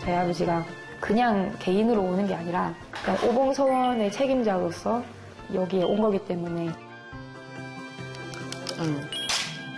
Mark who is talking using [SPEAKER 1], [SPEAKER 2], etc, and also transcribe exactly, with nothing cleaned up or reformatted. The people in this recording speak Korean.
[SPEAKER 1] 저희 아버지가 그냥 개인으로 오는 게 아니라 그냥 오봉서원의 책임자로서 여기에 온 거기 때문에
[SPEAKER 2] 응.